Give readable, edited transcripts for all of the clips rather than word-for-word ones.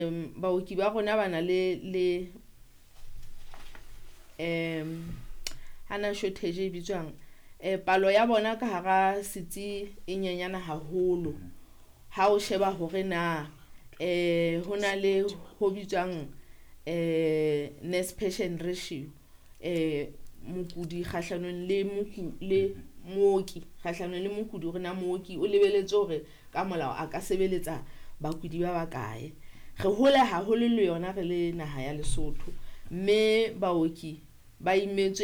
baoki ba rona ba na le hana shortage e bitswang palo ya bona ka hara setsi e nyenyana haholo ha o sheba hore na hona le ho bitswang nurse patient ratio mokudi kgahlanong le mooki kgahlanong le mokudi hore na mooki o lebeletse hore ka molao a ka sebeletsa bakudi ba bakae. Re hole haholo le yona re le naha ya Lesotho, mme baoki ba imetswe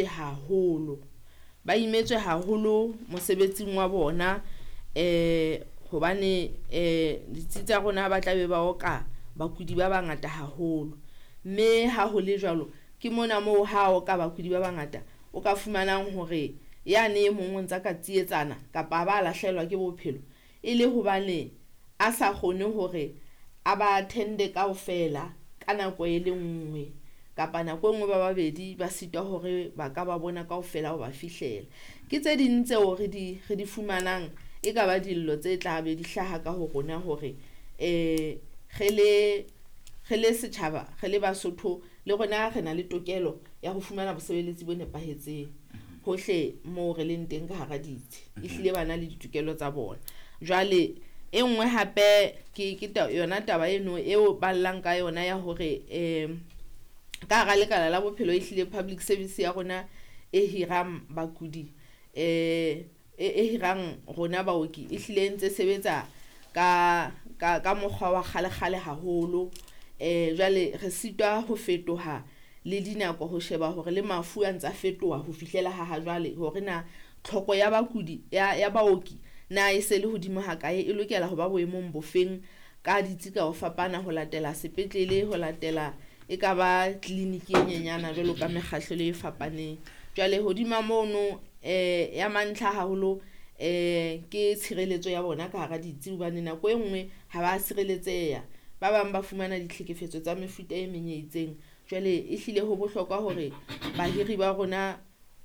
haholo mosebetsing wa bona hobane ditsi tsa rona ba tla be ba oka bakudi ba bangata haholo, mme ha ho le jwalo ke mona moo ha o ka bakudi ba bangata o ka fumanang hore yane e mong o ntsa ka tsietsana kapa ba lahlehelwa ke bophelo e le hobane a sa kgone hore a ba attende kaofela ka nako e le nngwe kapa nako nngwe ba babedi ba sitwa hore ba ka ba bona kaofela ho ba fihlela. Ke tse ding tseo re di fumanang e ka ba dillo tse tla be di hlaha ka ho rona hore re le setjhaba re le Basotho le rona re na le tokelo ya ho fumana bosebeletsi bo nepahetseng hohle moo re leng teng ka hara ditsi, ehlile ba na le ditokelo tsa bona. Jwale e nngwe hape ke yona taba eno eo ballang ka yona ya hore ka hara lekala la bophelo ehlile public service ya rona e hirang bakudi e hirang rona baoki ehlile ntse sebetsa ka mokgwa wa kgale haholo. Jwale re sitwa ho fetoha le dinako ho sheba hore le mafu a ntsa fetoha ho fihlela ha jwale hore na tlhoko ya bakudi ya baoki na e se le hodimo ha kae e lokela ho ba boemong bofeng ka ditsi ka ho fapana ho latela sepetlele ho latela e ka ba clinic e nyenyana jwalo ka mekgatlo le e fapaneng. Jwale hodima mono ya mantlha haholo ke tshireletso ya bona ka hara ditsi hobane nako e nngwe ha ba sireletseha, ba bang ba fumana ditlhekefetso tsa mefuta e meng e itseng. Jwale ehlile ho bohlokwa hore bahiri ba rona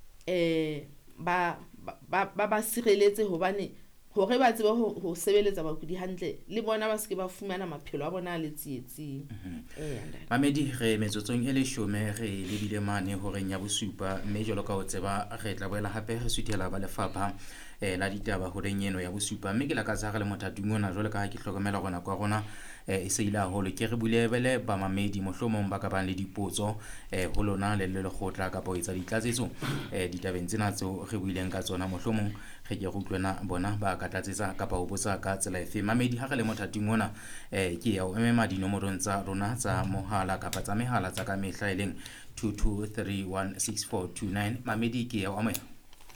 ba sireletse hobane hore ba tsebe ho sebeletsa bakudi hantle le bona ba seke ba fumana maphelo a bona a le tsietsing. Mamedi re metsotsong e le 10 re lebile mane horeng ya bosupa, mme jwalo ka ho tseba re tla boela hape re suthela ba lefapha la ditaba horeng eno ya bosupa, mme ke la ka tsa le mothatung ona jwalo ka ha ke hlokomela rona kwa rona e se ile haholo ke re bulebele ba mamedi mohlomong ba ka bang le dipotso ho lona le lekgotla kapa ho etsa ditlatsetso ditabeng tsena tseo re buileng ka tsona, mohlomong re ke utlwena bona ba ka tlatsetsa kapa ho botsa ka tsela efe. Mamedi ha re le mothatung ona ke ya o emema dinomorong tsa rona tsa mohala kapa tsa mehala tsa ka mehla e leng 22316429. Mamedi ke ya o amoya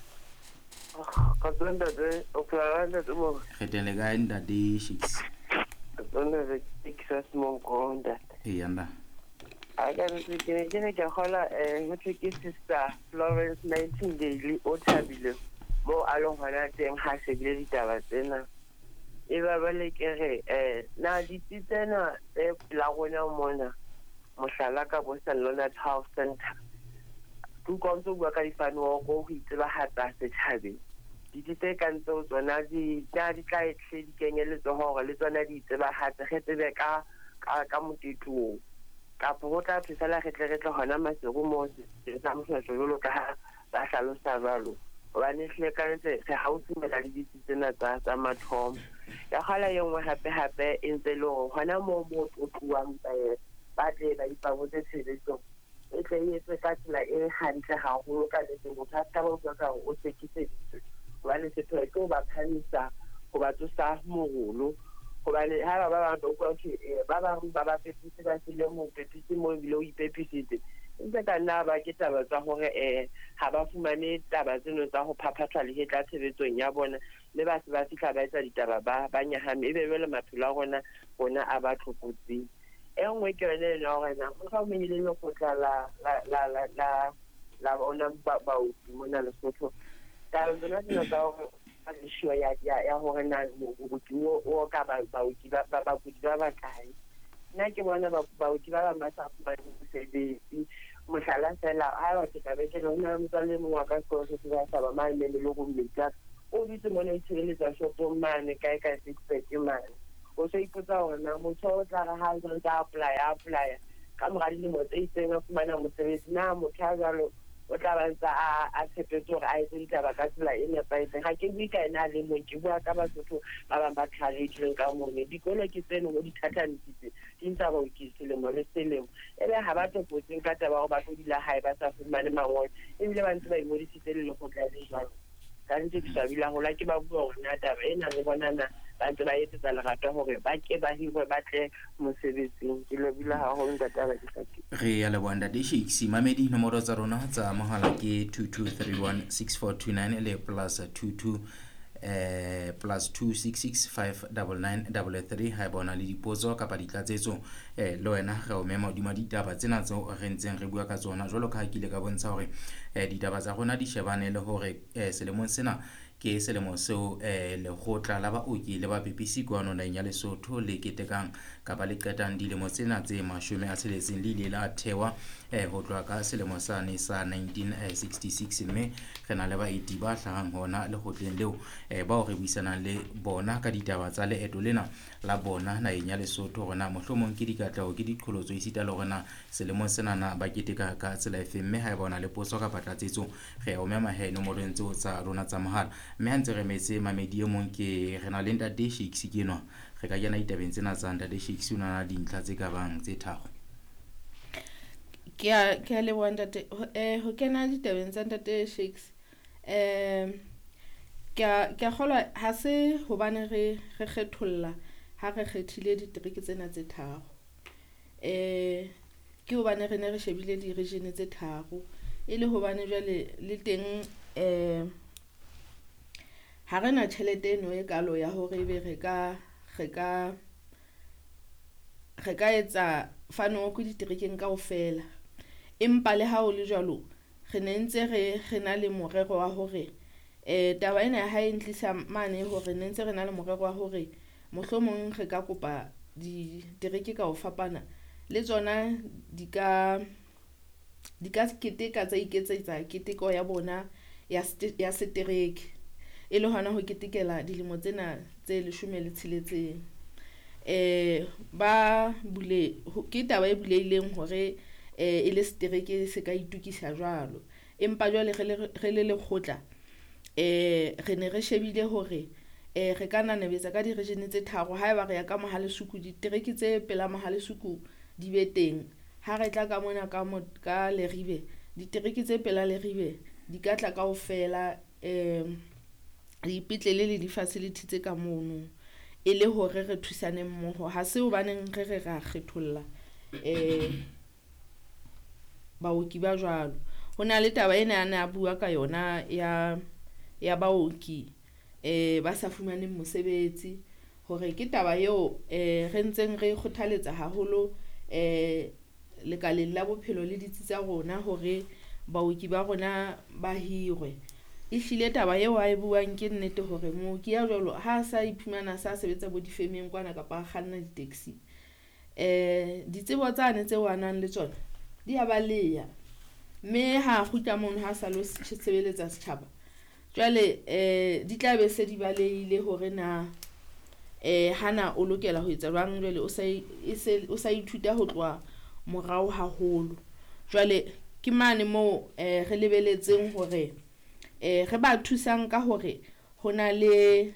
ka tsenda de o ka nda mo kgetele ka ntate Shix tsenda de Texas Mongonda yanda aga re ke ke hola mo ke sister Florence Nightingale o thabile mo a lo hona teng ha se le ditaba tsena e ba le ke re na dititsena la rona mona mohlala ka bo Salona Health Center tu konto bua ka difano go itse ba hatsa setjhabeng ditite ka ntse tsona di tla etle di kenyeletso hore le tsona di itse ba hatsa ge tsebe ka motetong kapo go tla tsela ge tle hona masego mo se sa mosho jolo ka ba hlalosa jalo ba ne hle ka ntse ge hausi mela le ditsena tsa mathomo ya khala yengwe hape e ntse le hona mo tluwang ba tle ba ipabotse tshebetso e tle e etse ka tsela e hantle haholo ka letse motho a ka ba ka o sekiseditse ba le setho ke o ba phanisa go ba tsosa mogolo go ba le ha ba ba go ke ba ba pepise ba se le mo pepise mo bile o ipepisitse ntse ka nna ba ke taba tsa hore ha ba fumane taba tseno tsa go phaphatha le tla tshebetsong ya bona le ba se ba fitla ba etsa ditaba ba nyahame e be le maphelo a rona bona a ba tlhokotsing engwe ke yone le hore na go ga mo ile le go tla la bona ba o mona le sotho ka bona dino tsa hore a le shwa ya hore na go tlo o ka ba kudi ba kae nna ke bona ba kudi ba ba sa ba se di mohlala fela ha ba ka be ke lona motsalle mo wa ka go se ba sa ba mai le go mmetsa o ditse mona e tsheletsa shopo mane kae ka se mane o se ipotsa ona motho o tla re ha ntse a apply ka mora dilemo tse itseng a fumana mosebetsi na motho a jwalo o tla ba ntse a tshepetse hore a etse ditaba ka tsela e nepahetseng ga ke bue ka ena le mo ke bua ka Basotho ba bang ba tlhaletseng ka mone dikolo ke tseno mo dithatantshitse di ntsa ba ke selemo le selemo ebe ha ba topotseng ka taba go ba tlo dila hae ba sa fumane mangolo ebile ba ntse ba ingodisitse le lekgotla le jwalo ka ntse ke swabila gola ke ba bua hore taba ena re bonana ba ntse ba etsetsa lerata hore ba ke ba hirwe ba tle mosebetsing ke lobile haholo ntate ba ke sa ke re ya leboa ntate Shakes mamedi nomoro tsa rona tsa mohala ke 22316429 le +22 +266599933 ha bona le dipotso kapa ditlatsetso le wena re o mema hodima ditaba tsena tseo re ntseng re bua ka tsona jwalo ka ha kile ka bontsha hore ditaba tsa rona di shebane le hore selemong sena ke selemo seo lekgotla la baoki le bapepisi kwanoneng ya Lesotho le ketekang kapa le qetang dilemo tsena tse 60 le ile la thewa ho tloha ka selemo sane sa 1966 mme re na le baeti ba hlahang hona lekgotleng leo bao re buisanang le bona ka ditaba tsa leeto lena la bona naheng ya Lesotho rona mohlomong ke dikatleho ke diqholotso isita le rona selemong sena na ba keteka ka tsela efe mme ha e bona le potso ka patlatsetso re a o mema he nomorong tseo tsa rona tsa mohala mme ha ntse re metse mamedi e mong ke re na le ntate Shakes ke enwa re ka kena ditabeng tsena tsa ntate Shakes o na dintlha tse ka bang tse tharo ke a le ntate ho kena ditabeng tsa ntate Shakes ke a kgolwa ha se hobane re kgetholla ha re kgethile ditereke tsena tse tharo ke hobane re ne re shebile di-region tse tharo e le hobane jwale le teng ha re na tjhelete eno e kalo ya hore ebe re ka etsa fano go diterekeng kaofela empa le ha o le jwalo re ne ntse re na le morero wa hore taba ena ha e ntlisa mane hore ne ntse re na le morero wa hore mohlomong re ka kopa ditereke ka ho fapana le tsona di ka keteka tsa iketsetsa keteko ya bona ya setereke e le hona ho ketekela dilemo tsena tse 16 ba bule ke taba e buleileng hore e le setereke se ka itukisa jwalo empa jwale re le lekgotla re ne re shebile hore re ka nanebetsa ka di-region tse tharo ha eba re ya ka Mohalesuku ditereke tse pela Mohalesuku di be teng ha re tla ka mona ka Leribe ditereke tse pela Leribe di ka tla kaofela dipetlele le di-facility tse ka mono e le hore re thusane mmoho ha se hobaneng re ra kgetholla baoki ba jwalo ho na le taba ena a bua ka yona ya baoki ba sa fumaneng mosebetsi hore ke taba eo re ntseng re kgothaletsa haholo lekaleng la bophelo le ditsi tsa rona hore baoki ba rona ba hirwe ehlile taba eo a e buang ke nnete hore mooki ya jwalo ha sa iphumana sa sebetsa bo difemeng kwana kapa a kganna di-taxi ditsebo tsane tseo a nang le tsona di a baleya mme ha kgutla mono ha sa lo sebeletsa setjhaba jwale di tla be se di balehile hore na hana o lokela ho etsa jwang jwale o sa ithuta ho tloha morao haholo jwale ke mane mo re lebeletseng hore re ba thusang ka hore hona le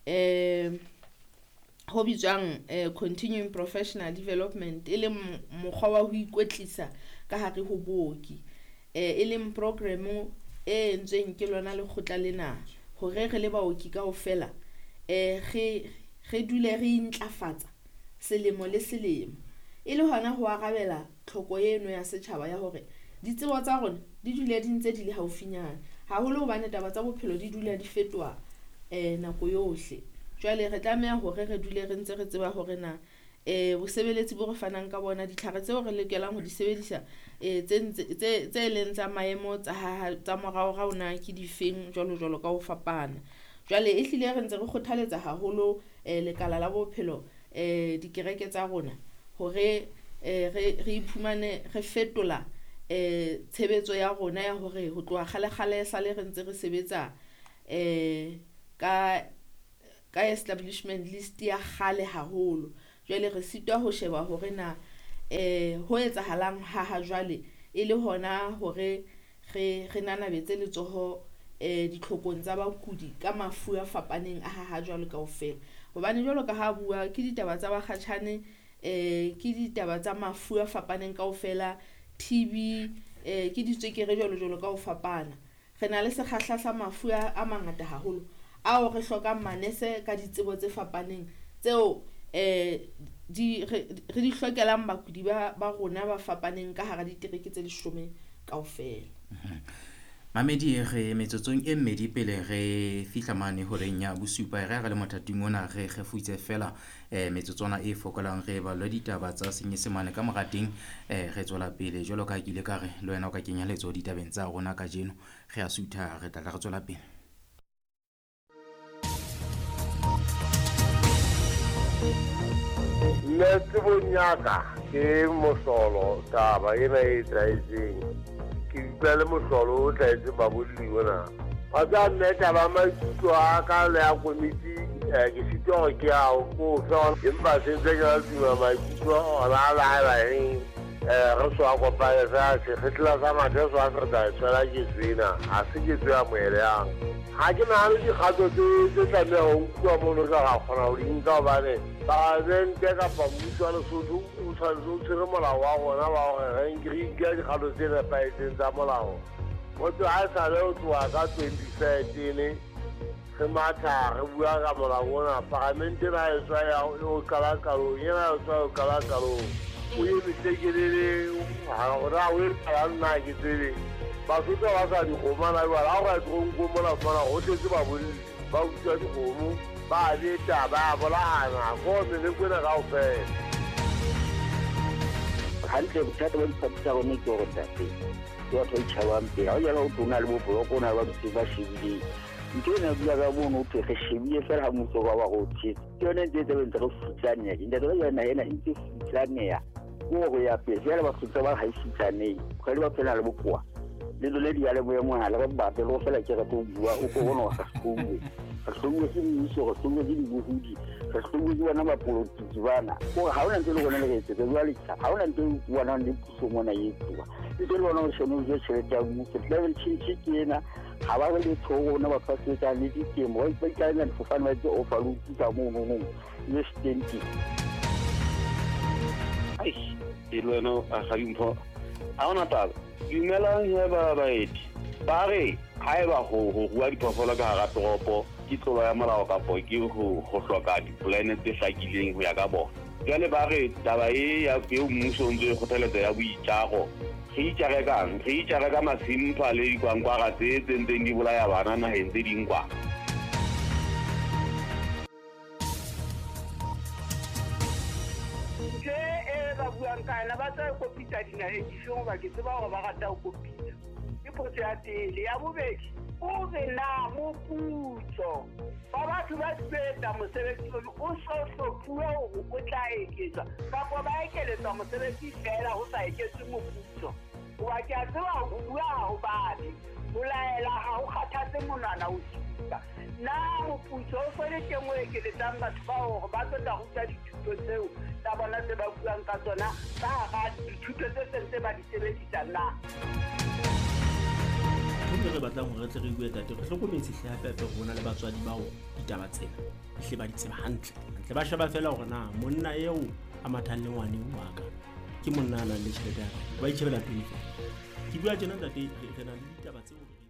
ho bitswang continuing professional development e le mokgwa wa ho ikwetlisa ka hare ho booki e leng program e entsweng ke lona le khotla lena hore re le baoki kaofela re dule re intlafatsa selemo le selemo e le hona ho arabela tlhoko eno ya setjhaba ya hore ditsebo tsa rona di dule di ntse di le haufinyana haholo hobane taba tsa bophelo di dula di fetoha nako yohle jwale re tlameha hore re dule re ntse re tseba hore na bosebeletsi bo re fanang ka bona ditlhare tseo re lokelang ho di sebedisa tse leng tsa maemo tsa morao na ke difeng jwalo ka ho fapana jwale e hlile re ntse re kgothaletsa haholo lekala la bophelo dikereke tsa rona hore re iphumane re fetola tshebetso ya rona ya hore ho tloha kgale sa le re ntse re sebetsa ka ka establishment list ya kgale haholo. Jwale re sitwa ho sheba hore na ho etsahalang ha jwale e le hona hore re nanabetse letsoho ditlhokong tsa bakudi ka mafu a fapaneng a ha jwale kaofela. Hobane jwalo ka ha bua ke ditaba tsa bakgatjhane, ke ditaba tsa mafu a fapaneng kaofela, TB, ke ditswekere jwalo ka ho fapana. Re na le sekgahla sa mafu a mangata haholo ao re hlokang manese ka ditsebo tse fapaneng tseo re di hlokelang bakudi ba rona ba fapaneng ka hara ditereke tse 10 kaofela. Mamedi re metsotsong e mmedi pele re fihla mane horeng ya bosupa re ga le mothating ona re gefutse fela metsotsona e fokolang re ba lo ditaba tsa senyesemane ka morateng re tswela pele jalo ka kile ka re le wena o ka kenya letso ditabeng tsa rona ka jeno re a sutha re tla re tswela pele. Netse bonyaka ke mosolo taba ena e tlaetseng ke le mosolo o tlaetse babolli bona a tsa nneta ba maikutlo a ka le a komiti ke sitwa ke a go fa empa se ntse ka tsima maikutlo ona la re so a kopanya sa se fetla sa mathe so a re tla tsela ke tsena a se ke tsaya moeleng ha ke na le dikgato tse tla ho bua mono ka ga gona o dinka bane ba nte ka pa mutwa le sodu o tshwanetse tsere molao wa gona ba go re ngriga dikgato tse le paetseng tsa molao o tla a sa le o twa ka 2013 re matha re bua ka molao ona parlamente na e tswa ya o kala kalo yena o tswa o kala kalo o ye mitekelele ha ora o kala nna ke tsebe ba sotla ba sa di gomana ba la ga tronko mola fana o tletse ba bone ba utswa di gomo ba le taba bolana go ne kwena ga o fe hantle bothata ba diphatsa go ne ke go tate yo tlo tshawampe ha ya go tona le bobloko na ba tse ba shebile ntse na bua ga mono o tse shebile fela ha motho wa go tse yone ntse tse ntse go futsanya inde go yona ena ntse futsanya go ya pele ba futsa ba ha isitsane go le ba phela le bokoa le le di ale boemo ha le ba be lo fela ke ga to bua o go bona ga sekongwe ga sekongwe ke mmuso go sekongwe ke dibuhudi ga sekongwe ke bona ba politiki bana go ha ona ntse le gona le tsetse jwa le ha ona ntse bona le puso mona yetsuwa le le bona o shone je tshele ya mmuso level chinchi kena ha ba le thogo na ba fasitsa le ditemo ba tsaya le fofana ba tse ofaluti ka mo le stenti ai dilweno a ga impho a ona taba dumelang he ba baeti ba re ha eba go bua diphoofolo ka hara toropo ke tlolo ya molao kapo ke go hloka di-plan tse hlakileng ho ya ka bona jwale ba re taba e ya mmuso ntse kgothaletso ya boitjaro re itjare ka masimpa le dikwangkwara tse ntseng di bolaya bana naheng tse ding kwa ba buang kana ba tsa kopisa dinaheng difeng ba ke tseba hore ba rata ho kopisa ke potso ya pele ya bobedi o be na moputso ba batho ba sebetsa mosebetsi o so hlophuwe hore o tla eketswa kapa ba ekeletswa mosebetsi fela ho sa eketswe moputso wa ke a tseba ho bua ho babe bolaela ha o kgathatse monwana o supa na moputso o fele teng o ekeletsang batho ba hore ba tlo tla ruta dithuto tseo tsa bona tse ba buang ka tsona ba ga dithuto tse sentse ba di sebedisa na re batlang hore re tle re bue tate re hlokometse hape rona le batswadi bao ditaba tsena hle ba di tseba hantle ba sheba fela hore na monna eo a mathang le ngwane wa ka ke monna a nang le tjhelete ya ba itjhebela pele ke bua tjena tate re na le ditaba tseo